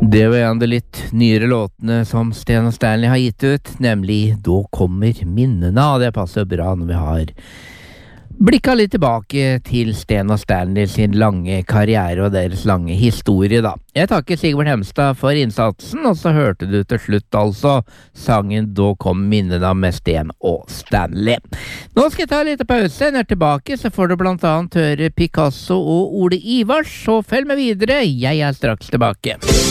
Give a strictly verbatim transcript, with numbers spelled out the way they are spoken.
Det var en av de litt nyere låtene som Sten og Stanley har gitt ut, nemlig Da kommer minnene, og det passer bra når vi har blikket litt tilbake til Sten og Stanley sin lange karriere og deres lange historie da. Jeg takker Sigvard Hemstad for innsatsen, og så hørte du til slutt altså sangen Da kom minnene med Sten og Stanley. Nå skal jeg ta litt pause, når jeg er tilbake så får du blant annet høre Picasso og Ole Ivars, så følg med videre, jeg er straks tilbake.